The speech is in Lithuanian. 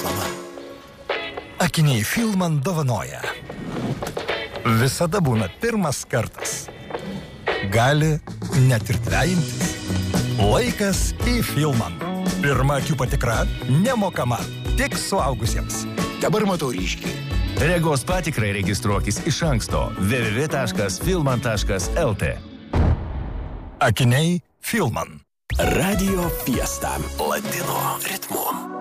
reklama. Akiniai Filman dovanoja. Visada būna pirmas kartas. Gali net ir dvejintis. Laikas į Filman. Pirma akių patikra nemokama, tik suaugusiems. Dabar matau ryškiai. Regos patikrai registruokis iš anksto www.filman.lt. Akiniai Filman. Radio Fiesta. Latino ritmu.